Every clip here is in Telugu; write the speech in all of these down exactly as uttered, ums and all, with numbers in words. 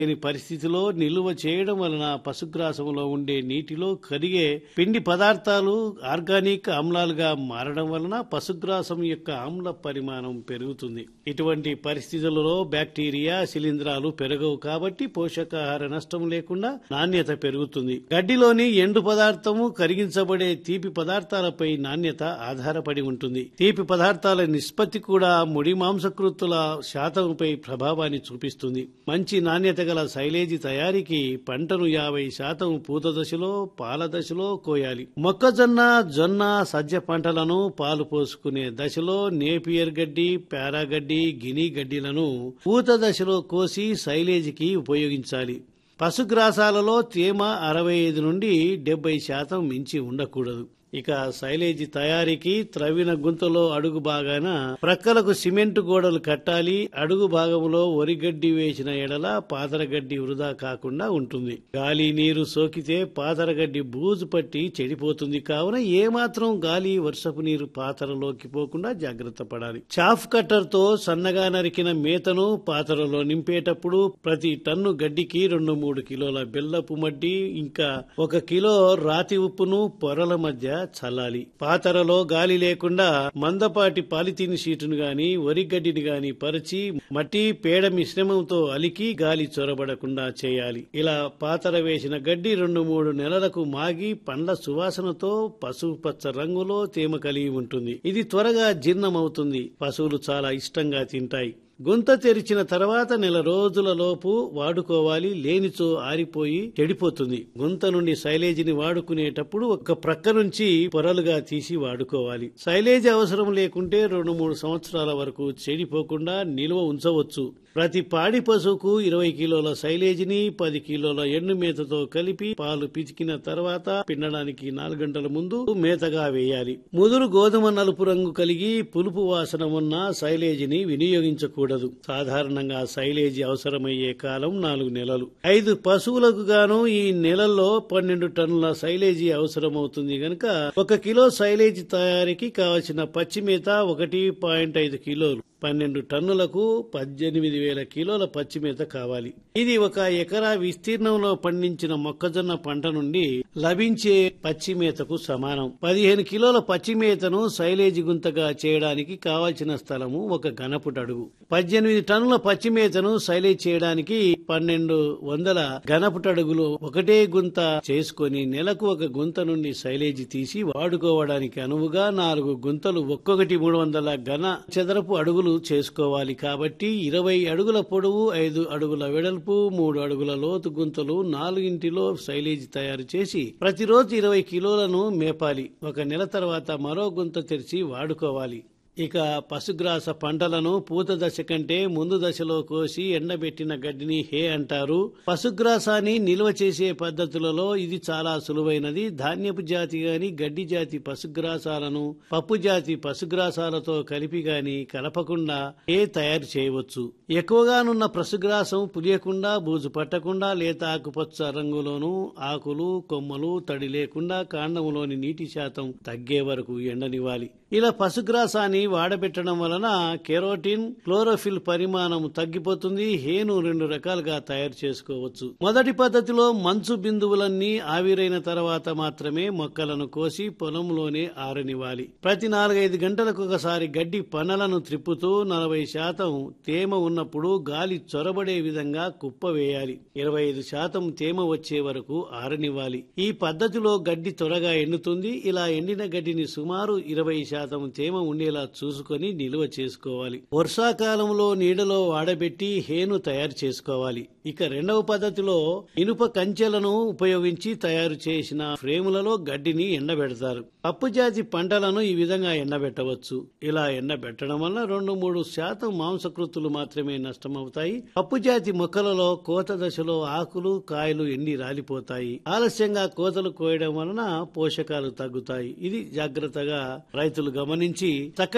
లేని పరిస్థితిలో నిలువ చేయడం వలన పశుగ్రాసంలో ఉండే నీటిలో కరిగే పిండి పదార్థాలు ఆర్గానిక్ ఆమ్లాలుగా మారడం వలన పశుగ్రాసం యొక్క ఆమ్ల పరిమాణం పెరుగుతుంది. ఇటువంటి పరిస్థితులలో బ్యాక్టీరియా శిలీంధ్రాలు పెరగవు కాబట్టి పోషకాహార నష్టం లేకుండా నాణ్యత పెరుగుతుంది. గడ్డిలోని ఎండు పదార్థము కరిగించబడే తీపి పదార్థాలపై నాణ్యత ఆధారపడి ఉంటుంది. తీపి పదార్థాల నిష్పత్తి కూడా ముడి మాంసకృతుల శాతంపై ప్రభావాన్ని చూపిస్తుంది. మంచి నాణ్యత గల సైలేజీ తయారీకి పంటను యాభై శాతం పూత దశలో పాల దశలో కోయాలి. మొక్కజొన్న జొన్న సజ్జ పంటలను పాలు పోసుకునే దశలో నేపియర్ గడ్డి పారాగడ్డి గిని గడ్డిలను పూత దశలో కోసి సైలేజీకి ఉపయోగించాలి. పశుగ్రాసాలలో తేమ అరవై ఐదు నుండి డెబ్బై శాతం మించి ఉండకూడదు. ఇక సైలేజీ తయారీకి త్రవ్విన గుంతలో అడుగు భాగాన ప్రక్కలకు సిమెంట్ గోడలు కట్టాలి. అడుగు భాగంలో వరిగడ్డి వేసిన ఎడల పాతరగడ్డి వృధా కాకుండా ఉంటుంది. గాలి నీరు సోకితే పాతరగడ్డి బూజు పట్టి చెడిపోతుంది. కావున ఏమాత్రం గాలి వర్షపు నీరు పాతరలోకి పోకుండా జాగ్రత్త పడాలి. చాఫ్ కట్టర్ తో సన్నగా నరికిన మేతను పాతరలో నింపేటప్పుడు ప్రతి టన్ను గడ్డికి రెండు మూడు కిలోల బెల్లపు మడ్డి ఇంకా ఒక కిలో రాతి ఉప్పును పొరల మధ్య చల్లాలి. పాతరలో గాలి లేకుండా మందపాటి పాలిథీన్ షీటును గాని వరిగడ్డిని గాని పరిచి మట్టి పేడ మిశ్రమంతో అలికి గాలి చొరబడకుండా చేయాలి. ఇలా పాతర వేసిన గడ్డి రెండు మూడు నెలలకు మాగి పండ్ల సువాసనతో పసుపు పచ్చ రంగులో తేమ కలిగి ఉంటుంది. ఇది త్వరగా జీర్ణమవుతుంది. పశువులు చాలా ఇష్టంగా తింటాయి. గుంత తెరిచిన తర్వాత నెల రోజుల లోపు వాడుకోవాలి. లేనిచో ఆరిపోయి చెడిపోతుంది. గుంత నుండి సైలేజీని వాడుకునేటప్పుడు ఒక ప్రక్క నుంచి పొరలుగా తీసి వాడుకోవాలి. సైలేజీ అవసరం లేకుంటే రెండు మూడు సంవత్సరాల వరకు చెడిపోకుండా నిల్వ ఉంచవచ్చు. ప్రతి పాడి పశువుకు ఇరవై కిలోల సైలేజీని పది కిలోల ఎండు మేతతో కలిపి పాలు పితికిన తర్వాత పిండడానికి నాలుగు గంటల ముందు మేతగా వేయాలి. ముదురు గోధుమ నలుపు రంగు కలిగి పులుపు వాసన ఉన్న సైలేజీని వినియోగించకూడదు. సాధారణంగా సైలేజీ అవసరమయ్యే కాలం నాలుగు నెలలు. ఐదు పశువులకు గాను ఈ నెలల్లో పన్నెండు టన్నుల సైలేజీ అవసరమవుతుంది గనక ఒక కిలో సైలేజీ తయారీకి కావలసిన పచ్చి మేత ఒకటి పాయింట్ ఐదు కిలోలు. పన్నెండు టన్నులకు పద్దెనిమిది వేల కిలోల పచ్చిమేత కావాలి. ఇది ఒక ఎకరా విస్తీర్ణంలో పండించిన మొక్కజొన్న పంట నుండి లభించే పచ్చిమేతకు సమానం. పదిహేను కిలోల పచ్చిమేతను సైలేజీ గుంతగా చేయడానికి కావాల్సిన స్థలము ఒక ఘనపుటడుగు. పద్దెనిమిది టన్నుల పచ్చిమేతను సైలేజ్ చేయడానికి పన్నెండు వందల ఘనపుటడుగులు ఒకటే గుంత చేసుకుని నెలకు ఒక గుంత నుండి సైలేజీ తీసి వాడుకోవడానికి అనువుగా నాలుగు గుంతలు ఒక్కొక్కటి మూడు వందల ఘన చదరపు అడుగులు చేసుకోవాలి. కాబట్టి ఇరవై అడుగుల పొడవు ఐదు అడుగుల వెడల్పు మూడు అడుగుల లోతు గుంతలు నాలుగింటిలో సైలేజీ తయారు చేసి ప్రతిరోజు ఇరవై కిలోలను మేపాలి. ఒక నెల తర్వాత మరో గుంత తెరిచి వాడుకోవాలి. ఇక పశుగ్రాస పంటలను పూత దశ కంటే ముందు దశలో కోసి ఎండబెట్టిన గడ్డిని హే అంటారు. పశుగ్రాసాన్ని నిల్వ చేసే పద్ధతులలో ఇది చాలా సులువైనది. ధాన్యపు జాతి గాని గడ్డి జాతి పశుగ్రాసాలను పప్పు జాతి పశుగ్రాసాలతో కలిపి గాని కలపకుండా హే తయారు చేయవచ్చు. ఎక్కువగానున్న పశుగ్రాసం పులియకుండా బూజు పట్టకుండా లేత ఆకుపచ్చ రంగులోను ఆకులు కొమ్మలు తడి లేకుండా కాండములోని నీటి శాతం తగ్గే వరకు ఎండనివ్వాలి. ఇలా పశుగ్రాసాన్ని వాడబెట్టడం వలన కెరోటిన్ క్లోరోఫిల్ పరిమాణం తగ్గిపోతుంది. హేను రెండు రకాలుగా తయారు చేసుకోవచ్చు. మొదటి పద్ధతిలో మంచు బిందువులన్నీ ఆవిరైన తర్వాత మాత్రమే మొక్కలను కోసి పొలంలోనే ఆరనివ్వాలి. ప్రతి నాలుగైదు గంటలకు ఒకసారి గడ్డి పనలను త్రిప్పుతూ నలభై శాతం తేమ ఉన్నప్పుడు గాలి చొరబడే విధంగా కుప్ప వేయాలి. ఇరవై ఐదు శాతం తేమ వచ్చే వరకు ఆరనివ్వాలి. ఈ పద్ధతిలో గడ్డి త్వరగా ఎండుతుంది. ఇలా ఎండిన గడ్డిని సుమారు ఇరవై శాతం తేమ ఉండేలా చూసుకొని నిల్వ చేసుకోవాలి. వర్షాకాలంలో నీడలో వాడబెట్టి హేను తయారు చేసుకోవాలి. ఇక రెండవ పద్ధతిలో ఇనుప కంచెలను ఉపయోగించి తయారు చేసిన ఫ్రేములలో గడ్డిని ఎండబెడతారు. పప్పు జాతి పంటలను ఈ విధంగా ఎండబెట్టవచ్చు. ఇలా ఎండబెట్టడం వల్ల రెండు మూడు శాతం మాంసకృతులు మాత్రమే నష్టమవుతాయి. పప్పు జాతి మొక్కలలో కోత దశలో ఆకులు కాయలు ఎండి రాలిపోతాయి. ఆలస్యంగా కోతలు కోయడం వలన పోషకాలు తగ్గుతాయి. ఇది జాగ్రత్తగా రైతులు గమనించి చక్కటి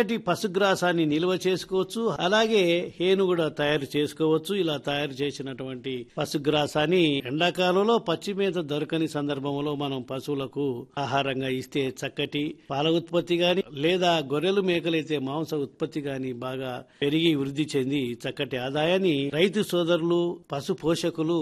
చక్కటి పశుగ్రాసాన్ని నిల్వ చేసుకోవచ్చు. అలాగే హేను కూడా తయారు చేసుకోవచ్చు. ఇలా తయారు చేసినటువంటి పశుగ్రాసాన్ని ఎండాకాలంలో పచ్చి మేత దొరకని సందర్భంలో మనం పశువులకు ఆహారంగా ఇస్తే చక్కటి పాల ఉత్పత్తి గాని లేదా గొర్రెలు మేకలైతే మాంస ఉత్పత్తి గాని బాగా పెరిగి వృద్ధి చెంది చక్కటి ఆదాయాన్ని రైతు సోదరులు పశు పోషకులు